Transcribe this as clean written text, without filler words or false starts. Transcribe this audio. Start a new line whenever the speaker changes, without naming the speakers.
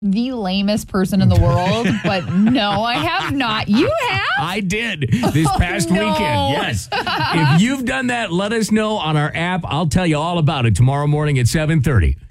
the lamest person in the world, but no, I have not. You have?
I did this past weekend. Yes. If you've done that, let us know on our app. I'll tell you all about it tomorrow morning at 7:30.